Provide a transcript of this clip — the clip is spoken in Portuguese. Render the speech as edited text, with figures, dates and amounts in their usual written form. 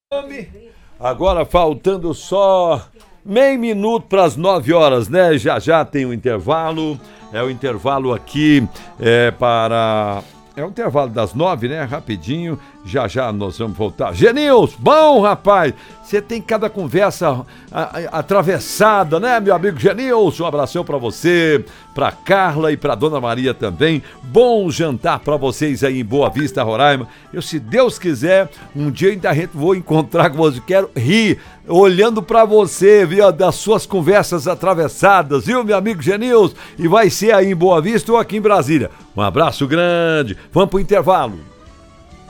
Agora faltando só meio minuto para as 9 horas, né? Já tem o intervalo. É o intervalo aqui para... É o intervalo das 9, né? Rapidinho. Já nós vamos voltar. Genilson, bom, rapaz. Você tem cada conversa atravessada, né, meu amigo Genilson? Um abração pra você, pra Carla e pra Dona Maria também. Bom jantar pra vocês aí em Boa Vista, Roraima. Eu, se Deus quiser, um dia ainda a gente vou encontrar com você. Quero rir olhando pra você, viu? Das suas conversas atravessadas, viu, meu amigo Genilson? E vai ser aí em Boa Vista ou aqui em Brasília. Um abraço grande. Vamos pro intervalo.